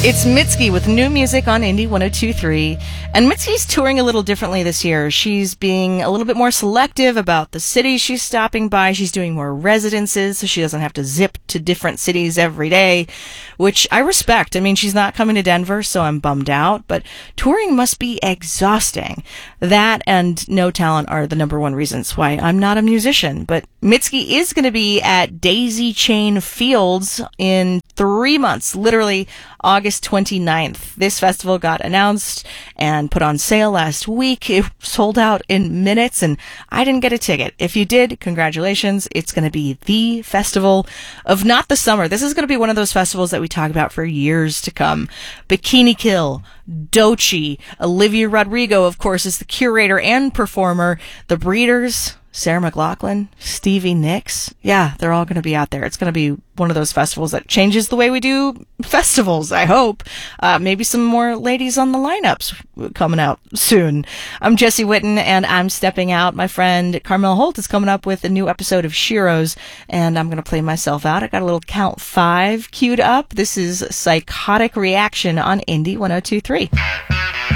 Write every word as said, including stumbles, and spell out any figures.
It's Mitski with new music on Indie one oh two point three. And Mitski's touring a little differently this year. She's being a little bit more selective about the cities she's stopping by. She's doing more residences so she doesn't have to zip to different cities every day, which I respect. I mean, she's not coming to Denver, so I'm bummed out, but touring must be exhausting. That and no talent are the number one reasons why I'm not a musician. But Mitski is going to be at Daisy Chain Fields in three months, literally August twenty-ninth. This festival got announced and put on sale last week. It sold out in minutes, and I didn't get a ticket. If you did, congratulations. It's going to be the festival of not the summer. This is going to be one of those festivals that we talk about for years to come. Bikini Kill, Doechii, Olivia Rodrigo, of course, is the curator and performer. The Breeders, Sarah McLachlan, Stevie Nicks. Yeah, they're all going to be out there. It's going to be one of those festivals that changes the way we do festivals, I hope. Uh, maybe some more ladies on the lineups coming out soon. I'm Jessie Witten, and I'm stepping out. My friend Carmel Holt is coming up with a new episode of Sheroes, and I'm going to play myself out. I got a little count five queued up. This is Psychotic Reaction on Indie one oh two point three.